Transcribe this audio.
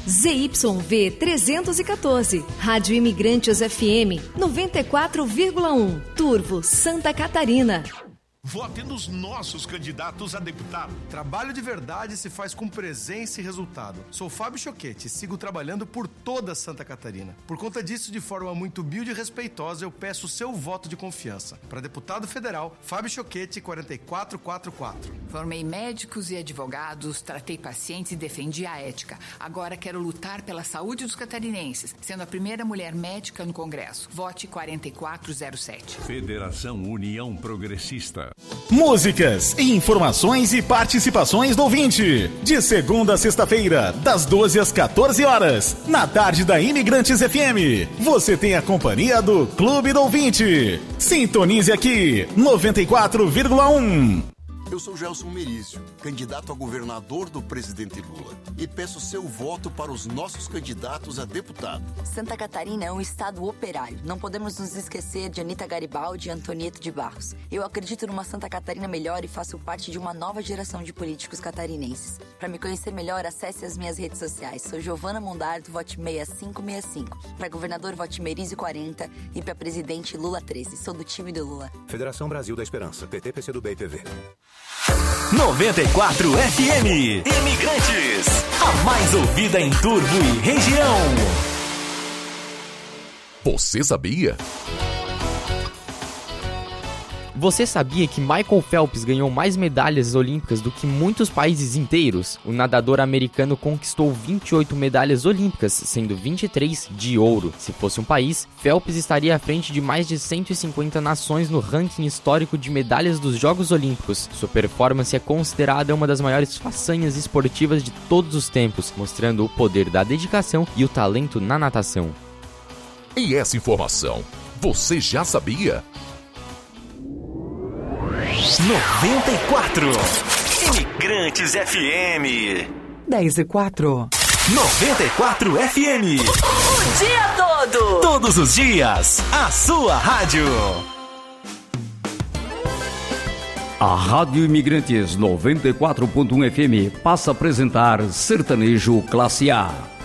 ZYV 314, Rádio Imigrantes FM 94,1, Turvo, Santa Catarina. Vote nos nossos candidatos a deputado. Trabalho de verdade se faz com presença e resultado. Sou Fábio Choquete e sigo trabalhando por toda Santa Catarina. Por conta disso, de forma muito humilde e respeitosa, eu peço o seu voto de confiança. Para deputado federal, Fábio Choquete, 4444. Formei médicos e advogados, tratei pacientes e defendi a ética. Agora quero lutar pela saúde dos catarinenses, sendo a primeira mulher médica no Congresso. Vote 4407. Federação União Progressista. Músicas, informações e participações do ouvinte. De segunda a sexta-feira, das 12 às 14 horas, na tarde da Imigrantes FM. Você tem a companhia do Clube do Ouvinte. Sintonize aqui, 94,1. Eu sou Gelson Merizio, candidato a governador do presidente Lula, e peço seu voto para os nossos candidatos a deputado. Santa Catarina é um estado operário. Não podemos nos esquecer de Anita Garibaldi e Antonieta de Barros. Eu acredito numa Santa Catarina melhor e faço parte de uma nova geração de políticos catarinenses. Para me conhecer melhor, acesse as minhas redes sociais. Sou Giovana Mondardo, vote 6565. Para governador, vote Merizio 40 e para presidente, Lula 13. Sou do time do Lula. Federação Brasil da Esperança, PT, PCdoB e PV. 94 FM Imigrantes, a mais ouvida em Turvo e região. Você sabia? Você sabia que Michael Phelps ganhou mais medalhas olímpicas do que muitos países inteiros? O nadador americano conquistou 28 medalhas olímpicas, sendo 23 de ouro. Se fosse um país, Phelps estaria à frente de mais de 150 nações no ranking histórico de medalhas dos Jogos Olímpicos. Sua performance é considerada uma das maiores façanhas esportivas de todos os tempos, mostrando o poder da dedicação e o talento na natação. E essa informação, você já sabia? 94 Imigrantes FM 10:04 94 FM O dia todo! Todos os dias, a sua rádio. A Rádio Imigrantes 94.1 FM passa a apresentar Sertanejo Classe A.